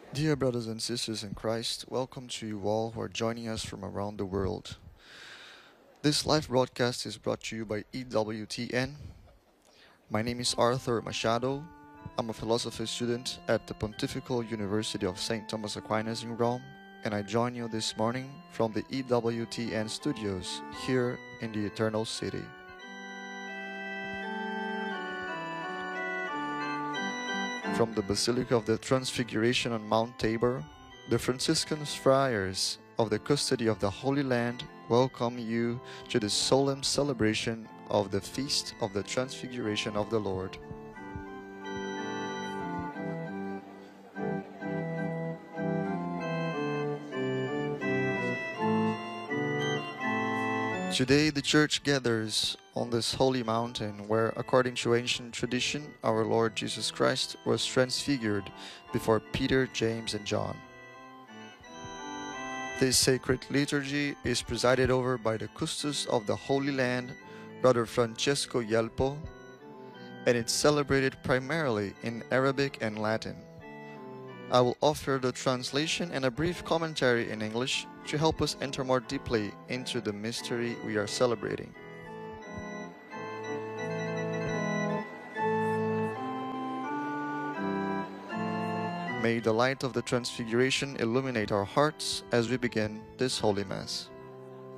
Dear brothers and sisters in Christ, welcome to you all who are joining us from around the world. This live broadcast is brought to you by EWTN. My name is Arthur Machado. I'm a philosophy student at the Pontifical University of St. Thomas Aquinas in Rome, and I join you this morning from the EWTN studios here in the Eternal City. From the Basilica of the Transfiguration on Mount Tabor, the Franciscan friars of the Custody of the Holy Land welcome you to the solemn celebration of the Feast of the Transfiguration of the Lord. Today the Church gathers on this holy mountain where, according to ancient tradition, our Lord Jesus Christ was transfigured before Peter, James, and John. This sacred liturgy is presided over by the Custos of the Holy Land, Brother Francesco Yelpo, and it's celebrated primarily in Arabic and Latin. I will offer the translation and a brief commentary in English to help us enter more deeply into the mystery we are celebrating. May the light of the Transfiguration illuminate our hearts as we begin this Holy Mass.